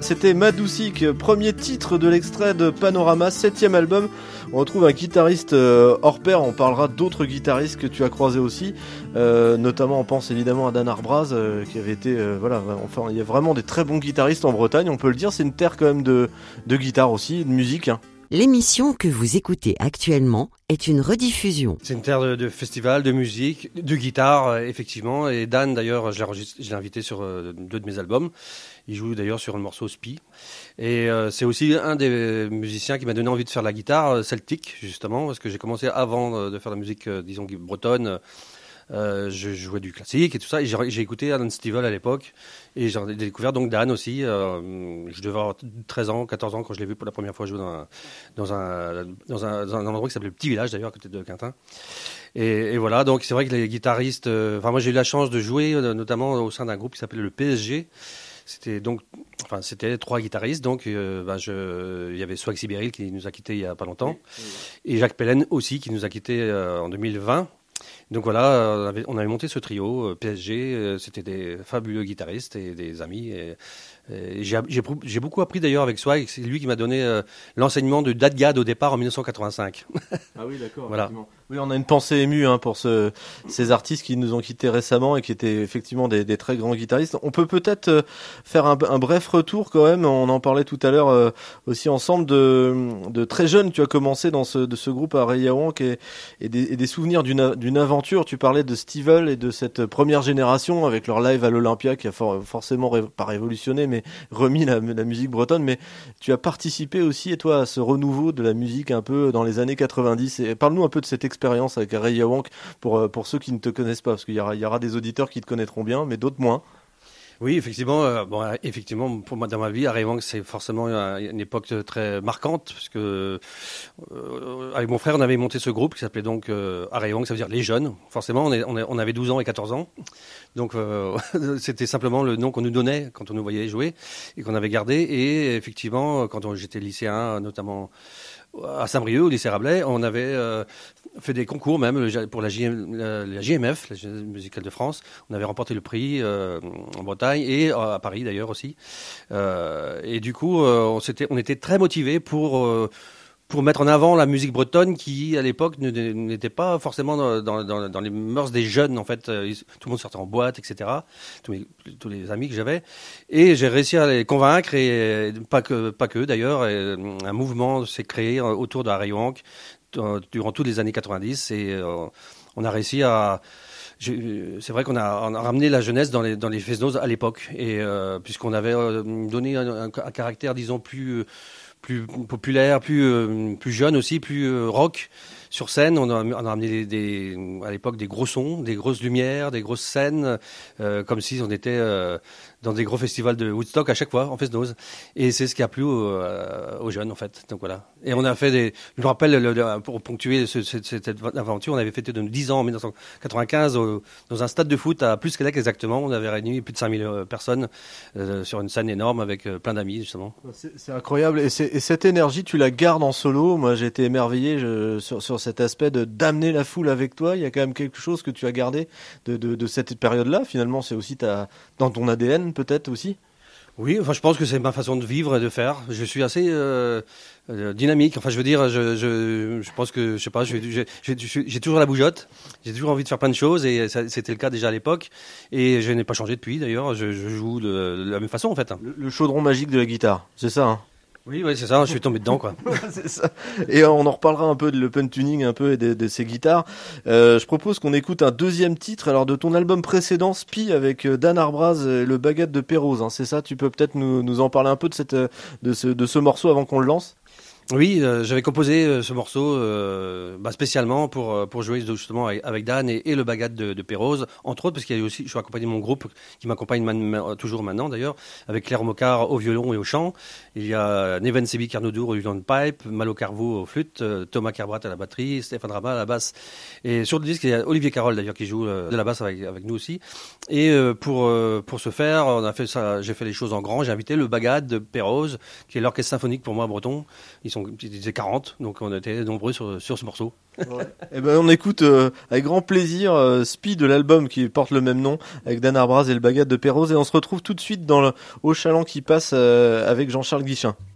c'était Madousik, premier titre de l'extrait de Panorama, 7e album. On retrouve un guitariste hors pair, on parlera d'autres guitaristes que tu as croisés aussi, notamment on pense évidemment à Dan Arbraz qui avait été, enfin il y a vraiment des très bons guitaristes en Bretagne, on peut le dire, c'est une terre quand même de guitare aussi, de musique. Hein. L'émission que vous écoutez actuellement est une rediffusion. C'est une terre de festival, de musique, de guitare, effectivement. Et Dan, d'ailleurs, je l'ai invité sur 2 de mes albums. Il joue d'ailleurs sur le morceau Spi. Et c'est aussi un des musiciens qui m'a donné envie de faire la guitare celtique, justement, parce que j'ai commencé avant de faire la musique, disons, bretonne. Je jouais du classique et tout ça, et j'ai écouté Alan Stivell à l'époque, et j'ai découvert donc Dan aussi. Je devais avoir 13 ans, 14 ans quand je l'ai vu pour la première fois jouer dans un endroit qui s'appelait le Petit Village, d'ailleurs, à côté de Quintin. Et voilà, donc c'est vrai que les guitaristes, moi j'ai eu la chance de jouer notamment au sein d'un groupe qui s'appelait le PSG. C'était 3 guitaristes, donc il y avait Swag Sibéril qui nous a quittés il y a pas longtemps, et Jacques Pellen aussi qui nous a quittés en 2020. Donc voilà, on avait monté ce trio PSG, c'était des fabuleux guitaristes et des amis. Et j'ai beaucoup appris d'ailleurs avec Swag, c'est lui qui m'a donné l'enseignement de Dadgad au départ en 1985. Ah oui, d'accord. Voilà. Oui, on a une pensée émue pour ces artistes qui nous ont quittés récemment et qui étaient effectivement des très grands guitaristes. On peut peut-être faire un bref retour quand même. On en parlait tout à l'heure aussi ensemble de très jeune. Tu as commencé dans ce groupe à Reyawank et des souvenirs d'une aventure. Tu parlais de Stivell et de cette première génération avec leur live à l'Olympia qui a forcément pas révolutionné mais remis la musique bretonne. Mais tu as participé aussi, et toi, à ce renouveau de la musique un peu dans les années 90. Et parle-nous un peu de cette expérience avec Reyawank pour ceux qui ne te connaissent pas, parce qu'il y aura des auditeurs qui te connaîtront bien, mais d'autres moins. Oui, effectivement, pour moi, dans ma vie, Reyawank, c'est forcément une époque très marquante, parce que avec mon frère, on avait monté ce groupe qui s'appelait donc Reyawank, ça veut dire les jeunes. Forcément, on avait 12 ans et 14 ans, donc c'était simplement le nom qu'on nous donnait quand on nous voyait jouer et qu'on avait gardé. Et effectivement, quand j'étais lycéen, notamment à Saint-Brieuc, au lycée Rabelais, on avait fait des concours même pour la JMF, la Jeunesse musicale de France. On avait remporté le prix en Bretagne et à Paris d'ailleurs aussi. Et du coup, on était très motivés pour mettre en avant la musique bretonne qui, à l'époque, n'était pas forcément dans les mœurs des jeunes, en fait. Tout le monde sortait en boîte, etc. Tous les amis que j'avais. Et j'ai réussi à les convaincre, et pas que d'ailleurs. Un mouvement s'est créé autour de Reyawank durant toutes les années 90. Et on a réussi à... C'est vrai qu'on a ramené la jeunesse dans les Fesnos à l'époque. Et puisqu'on avait donné un caractère, disons, plus populaire, plus jeune aussi, plus rock sur scène. On a amené à l'époque des gros sons, des grosses lumières, des grosses scènes, comme si on était dans des gros festivals de Woodstock à chaque fois, en Fesnos. Et c'est ce qui a plu aux jeunes, en fait. Donc voilà. Et on a fait je me rappelle, pour ponctuer cette aventure, on avait fêté de 10 ans en 1995 dans un stade de foot à Plus-Québec exactement. On avait réuni plus de 5000 personnes sur une scène énorme avec plein d'amis, justement. C'est incroyable. Et cette énergie, tu la gardes en solo. Moi, j'ai été émerveillé sur cet aspect d'amener la foule avec toi. Il y a quand même quelque chose que tu as gardé de cette période-là. Finalement, c'est aussi dans ton ADN, peut-être aussi. Oui, enfin, je pense que c'est ma façon de vivre et de faire. Je suis assez dynamique. Enfin, je veux dire, je pense que, je sais pas, j'ai toujours la bougeotte. J'ai toujours envie de faire plein de choses, et c'était le cas déjà à l'époque. Et je n'ai pas changé depuis, d'ailleurs. Je joue de la même façon, en fait. Le chaudron magique de la guitare, c'est ça, hein. Oui, c'est ça, je suis tombé dedans, quoi. C'est ça. Et on en reparlera un peu de l'open tuning, un peu, et de ces guitares. Je propose qu'on écoute un deuxième titre, alors de ton album précédent, Spi, avec Dan Arbraz et le Baguette de Perros, hein, c'est ça? Tu peux peut-être nous en parler un peu de ce morceau avant qu'on le lance? Oui, j'avais composé ce morceau spécialement pour jouer justement avec Dan et le Bagat de Perros, entre autres, parce qu'il y a aussi, je suis accompagné de mon groupe qui m'accompagne toujours maintenant d'ailleurs, avec Claire Mocard au violon et au chant. Il y a Neven Sebi Carnodour au violon de pipe, Malo Carvo au flûte, Thomas Kerbrat à la batterie, Stéphane Rabat à la basse. Et sur le disque, il y a Olivier Carole d'ailleurs qui joue de la basse avec nous aussi. Et pour ce faire, on a fait ça, j'ai fait les choses en grand. J'ai invité le Bagat de Perros, qui est l'orchestre symphonique pour moi breton. Ils sont ils disaient 40, donc on était nombreux sur ce morceau. Ouais. Et ben on écoute avec grand plaisir Spi de l'album qui porte le même nom avec Dan Arbraz et le Bagat de Perros, et on se retrouve tout de suite au chaland qui passe avec Jean-Charles Guichin.